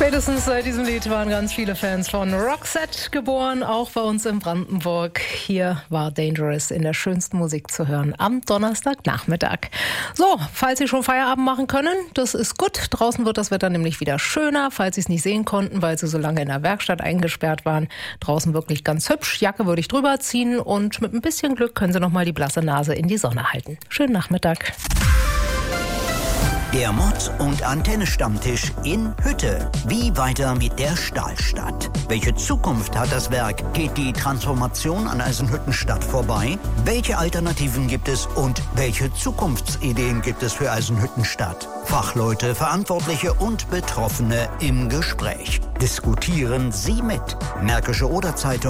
Spätestens seit diesem Lied waren ganz viele Fans von Roxette geboren, auch bei uns in Brandenburg. Hier war Dangerous in der schönsten Musik zu hören am Donnerstagnachmittag. So, falls Sie schon Feierabend machen können, das ist gut. Draußen wird das Wetter nämlich wieder schöner, falls Sie es nicht sehen konnten, weil Sie so lange in der Werkstatt eingesperrt waren. Draußen wirklich ganz hübsch. Jacke würde ich drüber ziehen und mit ein bisschen Glück können Sie noch mal die blasse Nase in die Sonne halten. Schönen Nachmittag. Der Mod- und Antenne-Stammtisch in Hütte. Wie weiter mit der Stahlstadt? Welche Zukunft hat das Werk? Geht die Transformation an Eisenhüttenstadt vorbei? Welche Alternativen gibt es und welche Zukunftsideen gibt es für Eisenhüttenstadt? Fachleute, Verantwortliche und Betroffene im Gespräch. Diskutieren Sie mit. Märkische Oder-Zeitung